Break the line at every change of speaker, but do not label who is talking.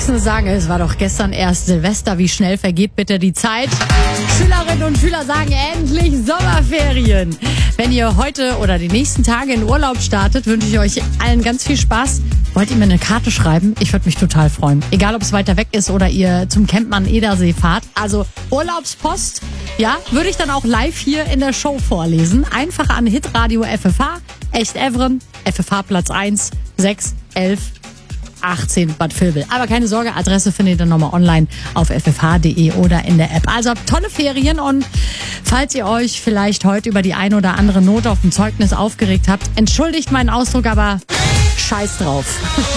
Erwachsene sagen, es war doch gestern erst Silvester, wie schnell vergeht bitte die Zeit? Schülerinnen und Schüler sagen endlich Sommerferien. Wenn ihr heute oder die nächsten Tage in Urlaub startet, wünsche ich euch allen ganz viel Spaß. Wollt ihr mir eine Karte schreiben? Ich würde mich total freuen. Egal, ob es weiter weg ist oder ihr zum Campen an Edersee fahrt. Also Urlaubspost, ja, würde ich dann auch live hier in der Show vorlesen. Einfach an Hitradio FFH, Echt Evren, FFH Platz 1, 6, 11, 18 Bad Vilbel. Aber keine Sorge, Adresse findet ihr nochmal online auf ffh.de oder in der App. Also habt tolle Ferien und falls ihr euch vielleicht heute über die ein oder andere Note auf dem Zeugnis aufgeregt habt, entschuldigt meinen Ausdruck, aber scheiß drauf.